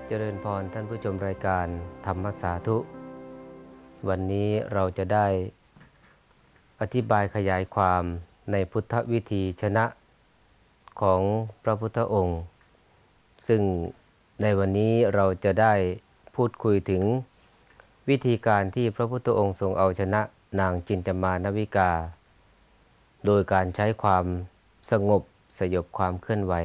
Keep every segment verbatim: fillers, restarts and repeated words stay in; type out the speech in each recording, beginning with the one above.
เจริญพรท่านผู้ชมรายการธรรมสาธุวันนี้เราจะได้อธิบายขยายความในพุทธวิธีชนะของพระพุทธองค์ ซึ่งในวันนี้เราจะได้พูดคุยถึงวิธีการที่พระพุทธองค์ทรงเอาชนะนางจินตมานวิกาโดยการใช้ความสงบสยบความเคลื่อนไหว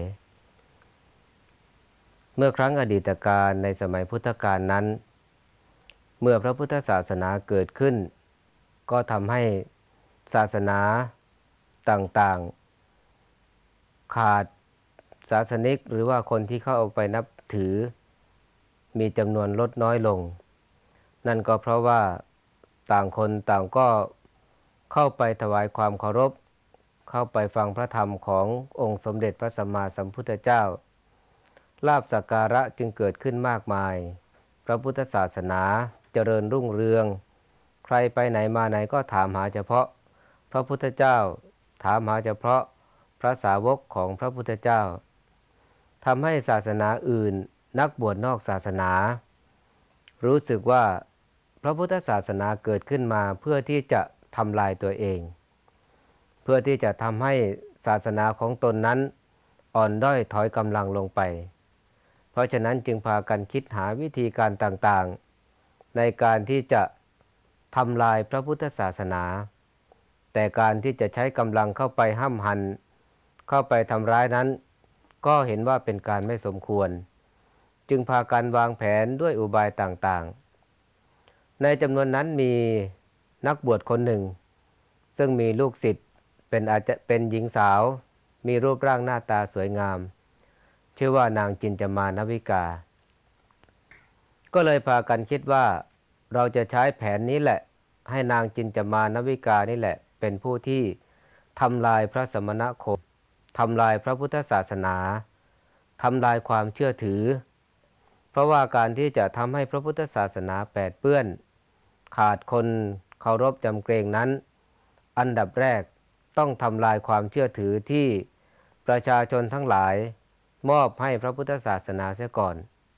เมื่อครั้งอดีตการในสมัยพุทธกาลนั้นเมื่อพระพุทธศาสนาเกิดขึ้นก็ทำให้ศาสนาต่างๆขาดศาสนิกหรือว่าคนที่เข้าไปนับถือมีจำนวนลดน้อยลงนั่นก็เพราะว่าต่างคนต่างก็เข้าไปถวายความเคารพเข้าไปฟังพระธรรมขององค์สมเด็จพระสัมมาสัมพุทธเจ้าลาภสักการะจึงเกิดขึ้นมากมายพระพุทธศาสนาเจริญรุ่งเรืองใครไปไหนมาไหนก็ถามหาเฉพาะพระพุทธเจ้าถามหาเฉพาะพระสาวกของพระพุทธเจ้าทำให้ศาสนาอื่นนักบวชนอกศาสนารู้สึกว่าพระพุทธศาสนาเกิดขึ้นมาเพื่อที่จะทำลายตัวเองเพื่อที่จะทำให้ศาสนาของตนนั้นอ่อนด้อยถอยกำลังลงไปเพราะฉะนั้นจึงพากันคิดหาวิธีการต่างๆในการที่จะทำลายพระพุทธศาสนาแต่การที่จะใช้กำลังเข้าไปห้ำหั่นเข้าไปทำร้ายนั้นก็เห็นว่าเป็นการไม่สมควรจึงพากันวางแผนด้วยอุบายต่างๆในจำนวนนั้นมีนักบวชคนหนึ่งซึ่งมีลูกศิษย์เป็นอาจจะเป็นหญิงสาวมีรูปร่างหน้าตาสวยงามชื่อว่านางจินตมานวิกาก็เลยพากันคิดว่าเราจะใช้แผนนี้แหละให้นางจินตมานวิกานี่แหละเป็นผู้ที่ทำลายพระสมณโคดมทำลายพระพุทธศาสนาทำลายความเชื่อถือเพราะว่าการที่จะทำให้พระพุทธศาสนาแปดเปื้อนขาดคนเคารพจำเกรงนั้นอันดับแรกต้องทำลายความเชื่อถือที่ประชาชนทั้งหลายมอบให้พระพุทธศาสนาเสียก่อน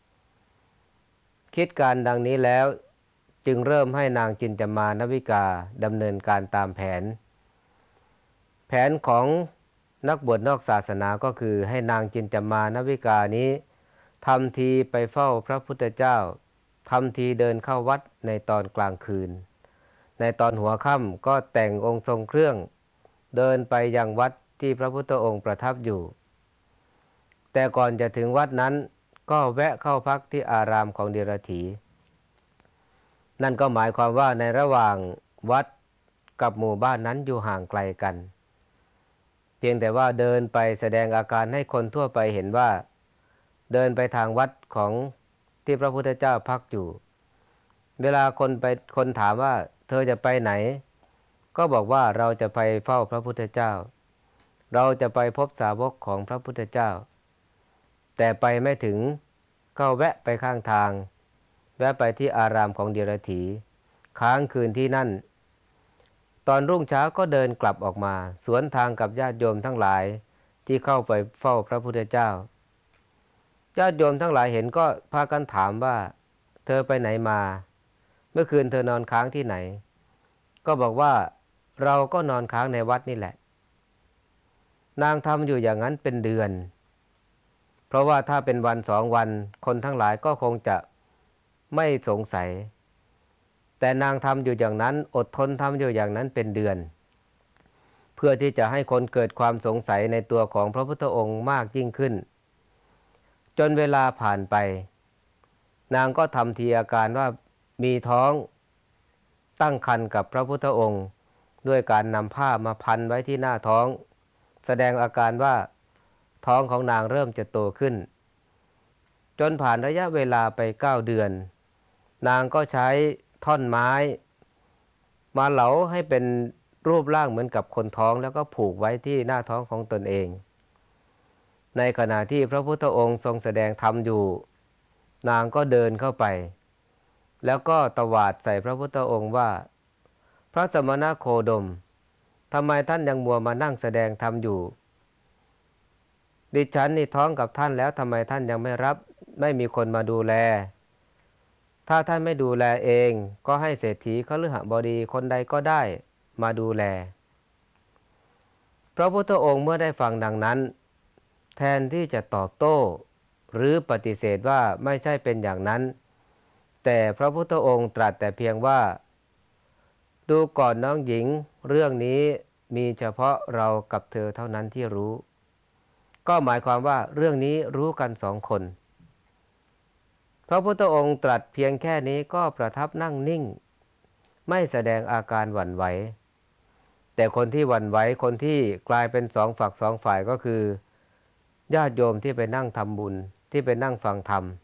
คิดการดังนี้แล้วจึงเริ่มให้นางจินตมานวิกาดำเนินการตามแผนแผนของนักบวชนอกศาสนาก็คือให้นางจินตมานวิกานี้ทำทีไปเฝ้าพระพุทธเจ้าทำทีเดินเข้าวัดในตอนกลางคืนในตอนหัวค่ำก็แต่งองค์ทรงเครื่องเดินไปยังวัดที่พระพุทธองค์ประทับอยู่แต่ก่อนจะถึงวัดนั้นก็แวะเข้าพักที่อารามของเดรัจฉีนั่นก็หมายความว่าในระหว่างวัดกับหมู่บ้านนั้นอยู่ห่างไกลกันเพียงแต่ว่าเดินไปแสดงอาการให้คนทั่วไปเห็นว่าเดินไปทางวัดของที่พระพุทธเจ้าพักอยู่เวลาคนไปคนถามว่าเธอจะไปไหนก็บอกว่าเราจะไปเฝ้าพระพุทธเจ้าเราจะไปพบสาวกของพระพุทธเจ้าแต่ไปไม่ถึงก็แวะไปข้างทางแวะไปที่อารามของเดรัจฉีค้างคืนที่นั่นตอนรุ่งเช้าก็เดินกลับออกมาสวนทางกับญาติโยมทั้งหลายที่เข้าไปเฝ้าพระพุทธเจ้าญาติโยมทั้งหลายเห็นก็พากันถามว่าเธอไปไหนมาเมื่อคืนเธอนอนค้างที่ไหนก็บอกว่าเราก็นอนค้างในวัดนี่แหละนางทำอยู่อย่างนั้นเป็นเดือนเพราะว่าถ้าเป็นวันสองวันคนทั้งหลายก็คงจะไม่สงสัยแต่นางทำอยู่อย่างนั้นอดทนทำอยู่อย่างนั้นเป็นเดือนเพื่อที่จะให้คนเกิดความสงสัยในตัวของพระพุทธองค์มากยิ่งขึ้นจนเวลาผ่านไปนางก็ทำทีอาการว่ามีท้องตั้งครรภ์กับพระพุทธองค์ด้วยการนำผ้ามาพันไว้ที่หน้าท้องแสดงอาการว่าท้องของนางเริ่มจะโตขึ้นจนผ่านระยะเวลาไปเก้าเดือนนางก็ใช้ท่อนไม้มาเหลาให้เป็นรูปร่างเหมือนกับคนท้องแล้วก็ผูกไว้ที่หน้าท้องของตนเองในขณะที่พระพุทธองค์ทรงแสดงธรรมอยู่นางก็เดินเข้าไปแล้วก็ตวาดใส่พระพุทธองค์ว่าพระสมณโคดมทำไมท่านยังมัวมานั่งแสดงธรรมอยู่ดิฉันนี่ท้องกับท่านแล้วทำไมท่านยังไม่รับไม่มีคนมาดูแลถ้าท่านไม่ดูแลเองก็ให้เศรษฐีคฤหบดีคนใดก็ได้มาดูแลพระพุทธองค์เมื่อได้ฟังดังนั้นแทนที่จะตอบโต้หรือปฏิเสธว่าไม่ใช่เป็นอย่างนั้นแต่พระพุทธองค์ตรัสแต่เพียงว่าดูก่อนน้องหญิงเรื่องนี้มีเฉพาะเรากับเธอเท่านั้นที่รู้ก็หมายความว่าเรื่องนี้รู้กันสองคนพระพุทธองค์ตรัสเพียงแค่นี้ก็ประทับนั่งนิ่งไม่แสดงอาการหวั่นไหวแต่คนที่หวั่นไหวคนที่กลายเป็นสองฝักสองฝ่ายก็คือญาติโยมที่ไปนั่งทำบุญที่ไปนั่งฟังธรรม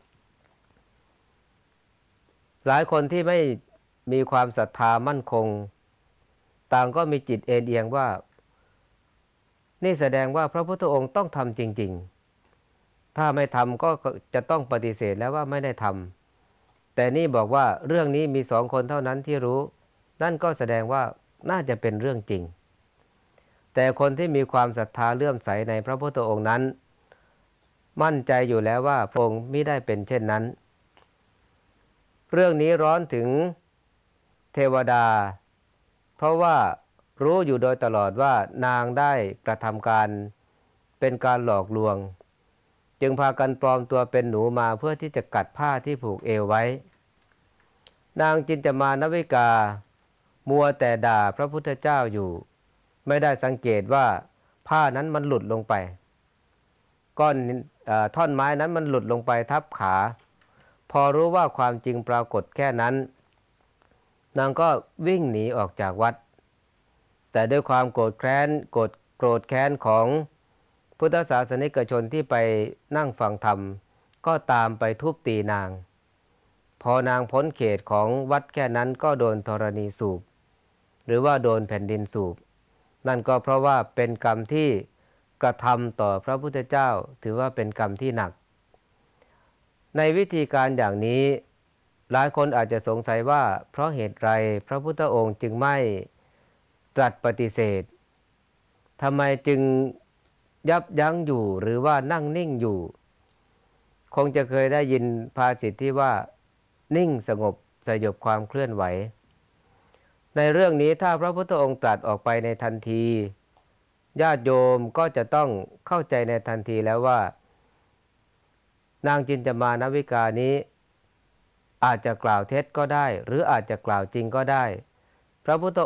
หลายคนที่ไม่มีความศรัทธามั่นคงต่างก็มีจิตเอ็นเอียงว่านี่แสดงว่าพระพุทธองค์ต้องทำจริงๆถ้าไม่ทำก็จะต้องปฏิเสธแล้วว่าไม่ได้ทำแต่นี่บอกว่าเรื่องนี้มีสองคนเท่านั้นที่รู้นั่นก็แสดงว่าน่าจะเป็นเรื่องจริงแต่คนที่มีความศรัทธาเลื่อมใสในพระพุทธองค์นั้นมั่นใจอยู่แล้วว่าพระองค์มิได้เป็นเช่นนั้นเรื่องนี้ร้อนถึงเทวดาเพราะว่ารู้อยู่โดยตลอดว่านางได้กระทำการเป็นการหลอกลวงจึงพากันปลอมตัวเป็นหนูมาเพื่อที่จะกัดผ้าที่ผูกเอวไว้นางจินจามานวิกามัวแต่ด่าพระพุทธเจ้าอยู่ไม่ได้สังเกตว่าผ้านั้นมันหลุดลงไปก้อนท่อนไม้นั้นมันหลุดลงไปทับขาพอรู้ว่าความจริงปรากฏแค่นั้นนางก็วิ่งหนีออกจากวัดแต่ด้วยความโกรธแค้นโกรธโกรธแค้นของพุทธศาสนิกชนที่ไปนั่งฟังธรรมก็ตามไปทุบตีนางพอนางพ้นเขตของวัดแค่นั้นก็โดนธรณีสูบหรือว่าโดนแผ่นดินสูบนั่นก็เพราะว่าเป็นกรรมที่กระทำต่อพระพุทธเจ้าถือว่าเป็นกรรมที่หนักในวิธีการอย่างนี้หลายคนอาจจะสงสัยว่าเพราะเหตุไรพระพุทธองค์จึงไม่ตรัสปฏิเสธทำไมจึงยับยั้งอยู่หรือว่านั่งนิ่งอยู่คงจะเคยได้ยินภาษิตที่ว่านิ่งสงบสยบความเคลื่อนไหวในเรื่องนี้ถ้าพระพุทธองค์ตรัสออกไปในทันทีญาติโยมก็จะต้องเข้าใจในทันทีแล้วว่านางจินจามานวิกานี้อาจจะกล่าวเท็จก็ได้หรืออาจจะกล่าวจริงก็ได้พระพุทธ